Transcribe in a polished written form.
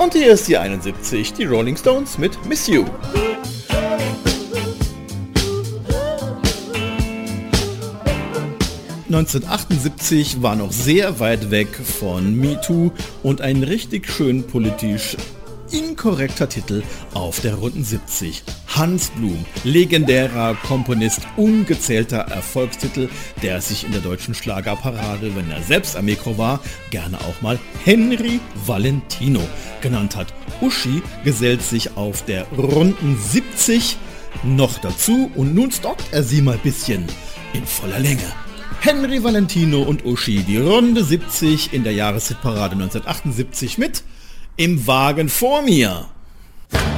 Und hier ist die 71, die Rolling Stones mit Miss You. ...1978 war noch sehr weit weg von Me Too und ein richtig schön politisch inkorrekter Titel auf der runden 70. Hans Blum, legendärer Komponist, ungezählter Erfolgstitel, der sich in der deutschen Schlagerparade, wenn er selbst am Mikro war, gerne auch mal Henry Valentino genannt hat. Uschi gesellt sich auf der runden 70 noch dazu und nun stockt er sie mal bisschen in voller Länge. Henry Valentino und Uschi, die Runde 70 in der Jahreshitparade 1978 mit Im Wagen vor mir.